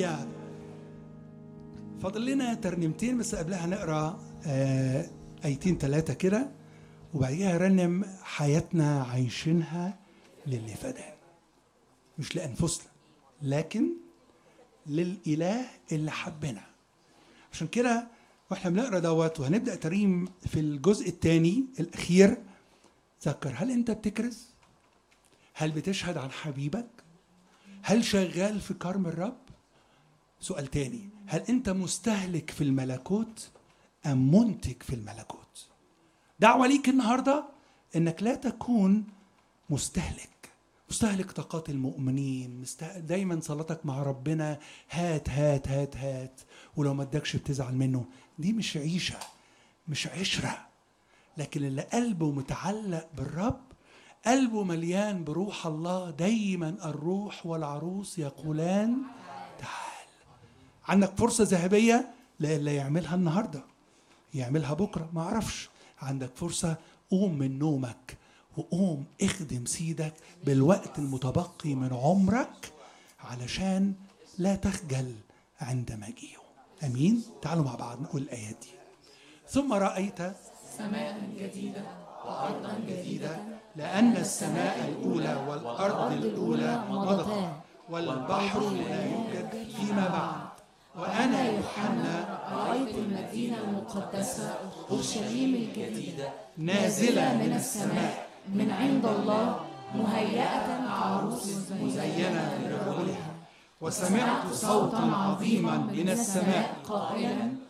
هللويا. فاضل لنا ترنيمتين بس قبلها نقرا ايتين 3 كده، وبعديها رنم حياتنا عايشينها للي فدانا، مش لانفسنا لكن للاله اللي حبنا. عشان كده واحنا بنقرا دوت وهنبدا تريم في الجزء الثاني الاخير، تذكر: هل انت بتكرز؟ هل بتشهد عن حبيبك؟ هل شغال في كرم الرب؟ سؤال تاني: هل انت مستهلك في الملكوت ام منتج في الملكوت؟ دعوة ليك النهاردة انك لا تكون مستهلك طاقات المؤمنين. دايما صلاتك مع ربنا هات هات هات هات، ولو ما ادكش بتزعل منه. دي مش عيشة، مش عشرة. لكن اللي قلبه متعلق بالرب، قلبه مليان بروح الله، دايما الروح والعروس يقولان تعال. عندك فرصة ذهبية، لا يعملها النهاردة يعملها بكرة، ما اعرفش. عندك فرصة، قوم من نومك وقوم اخدم سيدك بالوقت المتبقي من عمرك علشان لا تخجل عند مجيئه. امين. تعالوا مع بعض نقول الايات دي. ثم رأيت سماء جديدة وأرضا جديدة، لأن السماء الأولى والأرض الأولى مضتا والبحر لا يوجد فيما بعد. وأنا يوحنا رأيت المدينة المقدسة أورشليم الجديدة نازلة من السماء من عند الله، مهيئة كعروس مزينة لرجلها. وسمعت صوتا عظيما من السماء قائلا: